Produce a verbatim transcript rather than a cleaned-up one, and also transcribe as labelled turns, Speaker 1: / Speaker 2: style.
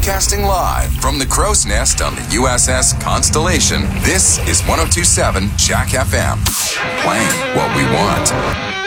Speaker 1: Broadcasting live from the crow's nest on the U S S Constellation, this is one oh two point seven Jack F M. Playing what we want.